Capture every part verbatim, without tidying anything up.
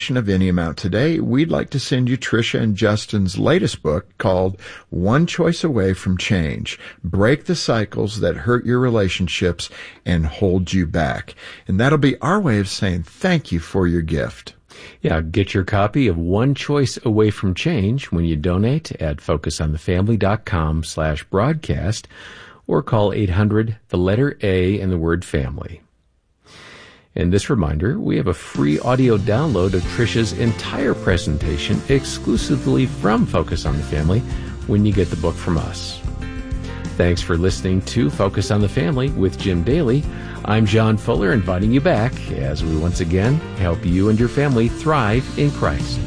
donation of any amount today, we'd like to send you Tricia and Justin's latest book called One Choice Away from Change. Break the cycles that hurt your relationships and hold you back. And that'll be our way of saying thank you for your gift. Yeah, get your copy of One Choice Away from Change when you donate at focusonthefamily.com slash broadcast or call eight hundred, the letter A, and the word family. And this reminder, we have a free audio download of Tricia's entire presentation exclusively from Focus on the Family when you get the book from us. Thanks for listening to Focus on the Family with Jim Daly. I'm John Fuller, inviting you back as we once again help you and your family thrive in Christ.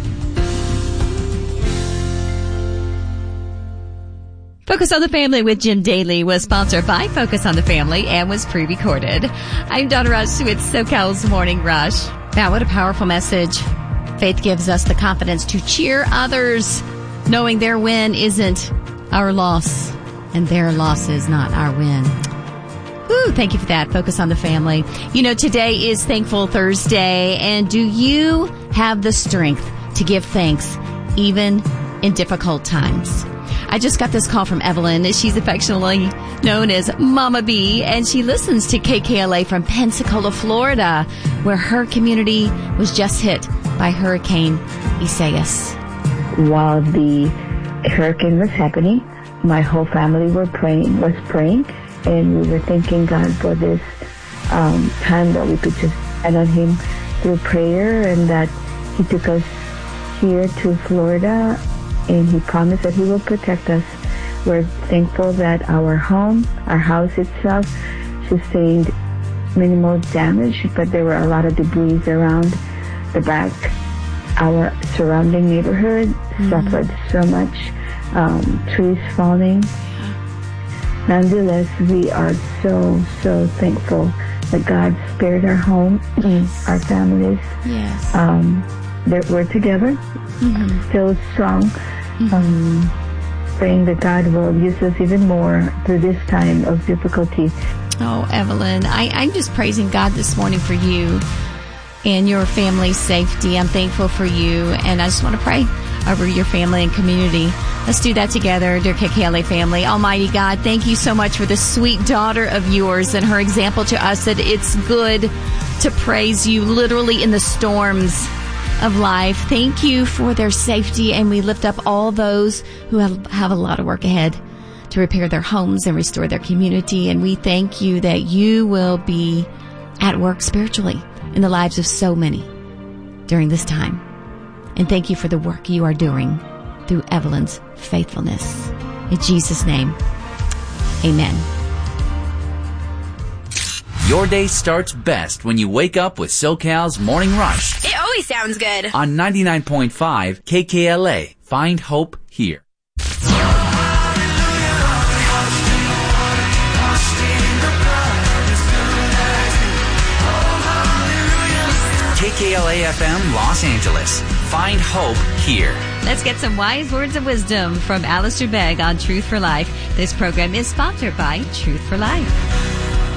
Focus on the Family with Jim Daly was sponsored by Focus on the Family and was pre-recorded. I'm Donna Rush with SoCal's Morning Rush. Wow, what a powerful message. Faith gives us the confidence to cheer others, knowing their win isn't our loss and their loss is not our win. Woo, thank you for that. Focus on the Family. You know, today is Thankful Thursday, and do you have the strength to give thanks even in difficult times? I just got this call from Evelyn. She's affectionately known as Mama B, and she listens to K K L A from Pensacola, Florida, where her community was just hit by Hurricane Isaias. While the hurricane was happening, my whole family were praying, was praying, and we were thanking God for this um, time that we could just depend on Him through prayer, and that He took us here to Florida, and He promised that He will protect us. We're thankful that our home, our house itself, sustained minimal damage, but there were a lot of debris around the back. Our surrounding neighborhood mm-hmm. suffered so much, um, trees falling. Nonetheless, we are so, so thankful that God spared our home, yes. our families. Yes. Um, that we're together, mm-hmm. still strong, mm-hmm. um, praying that God will use us even more through this time of difficulty. Oh, Evelyn, I, I'm just praising God this morning for you and your family's safety. I'm thankful for you, and I just want to pray over your family and community. Let's do that together, dear K K L A family. Almighty God, thank you so much for this sweet daughter of yours and her example to us that it's good to praise you literally in the storms of life. Thank you for their safety, and we lift up all those who have, have a lot of work ahead to repair their homes and restore their community. And we thank you that you will be at work spiritually in the lives of so many during this time. And thank you for the work you are doing through Evelyn's faithfulness. In Jesus' name, amen. Your day starts best when you wake up with SoCal's Morning Rush. It always sounds good. On ninety-nine point five K K L A. Find hope here. K K L A F M Los Angeles. Find hope here. Let's get some wise words of wisdom from Alistair Begg on Truth for Life. This program is sponsored by Truth for Life.